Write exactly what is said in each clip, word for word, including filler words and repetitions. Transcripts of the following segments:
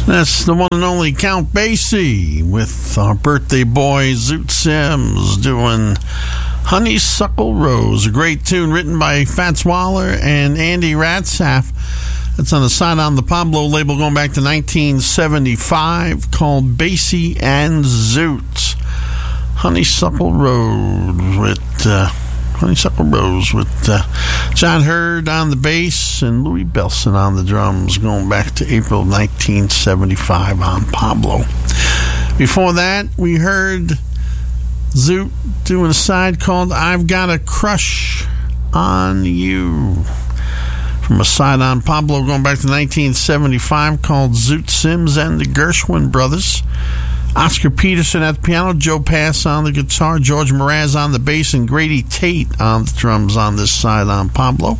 That's the one and only Count Basie with our birthday boy Zoot Sims doing Honeysuckle Rose, a great tune written by Fats Waller and Andy Ratzaf. It's on the Side on the Pablo label going back to nineteen seventy-five, called Basie and Zoot. Honeysuckle Road with uh, Honeysuckle Rose with uh, John Hurd on the bass and Louis Bellson on the drums, going back to April nineteen seventy-five on Pablo. Before that, we heard Zoot doing a side called I've Got a Crush on You, from a side on Pablo going back to nineteen seventy-five called Zoot Sims and the Gershwin Brothers. Oscar Peterson at the piano, Joe Pass on the guitar, George Mraz on the bass, and Grady Tate on the drums on this side on Pablo.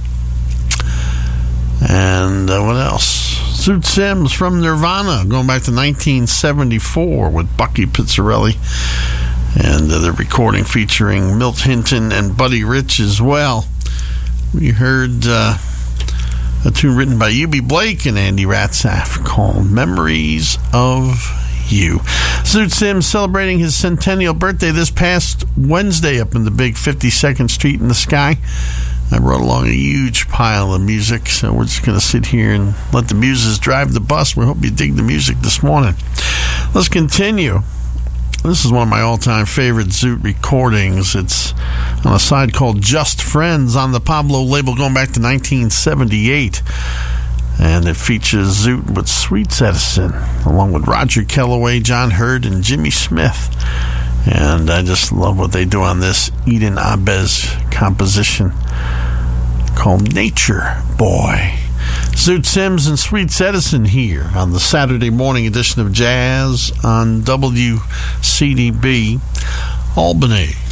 And uh, what else? Zoot Sims from Nirvana, going back to nineteen seventy-four with Bucky Pizzarelli. And uh, the recording featuring Milt Hinton and Buddy Rich as well. We heard uh, a tune written by U B Blake and Andy Ratzaf called Memories of You. Zoot Sims celebrating his centennial birthday this past Wednesday up in the big fifty-second Street in the Sky. I brought along a huge pile of music, so we're just going to sit here and let the muses drive the bus. We hope you dig the music this morning. Let's continue. This is one of my all-time favorite Zoot recordings. It's on a side called Just Friends on the Pablo label going back to nineteen seventy-eight. And it features Zoot with Sweets Edison, along with Roger Kellaway, John Hurd, and Jimmy Smith. And I just love what they do on this Eden Abez composition called Nature Boy. Zoot Sims and Sweets Edison here on the Saturday morning edition of Jazz on W C D B Albany.